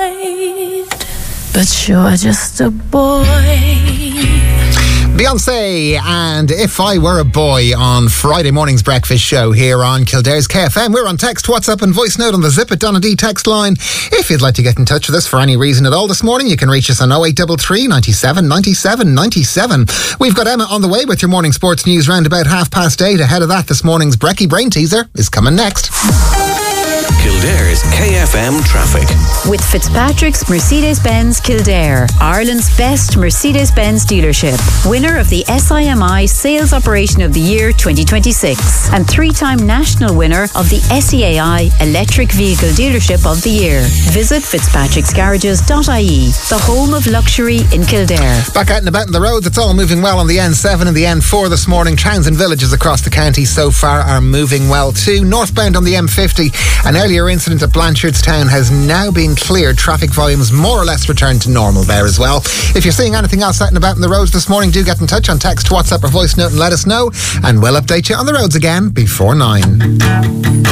right, but you're just a boy. Beyonce and If I Were a Boy on Friday morning's breakfast show here on Kildare's KFM. We're on text, WhatsApp and voice note on the Zip It Donna text line. If you'd like to get in touch with us for any reason at all this morning, you can reach us on 0833 97 97 97. We've got Emma on the way with your morning sports news round about 8:30. Ahead of that, this morning's Brecky Brain Teaser is coming next. Kildare's KFM traffic. With Fitzpatrick's Mercedes-Benz Kildare, Ireland's best Mercedes-Benz dealership, winner of the SIMI Sales Operation of the Year 2026, and three-time national winner of the SEAI Electric Vehicle Dealership of the Year. Visit fitzpatricksgarages.ie, the home of luxury in Kildare. Back out and about on the roads, it's all moving well on the N7 and the N4 this morning. Towns and villages across the county so far are moving well too. Northbound on the M50, an earlier incident at Blanchardstown has now been cleared. Traffic volumes more or less returned to normal there as well. If you're seeing anything else out and about on the roads this morning, do get in touch on text, WhatsApp or voice note and let us know, and we'll update you on the roads again before 9.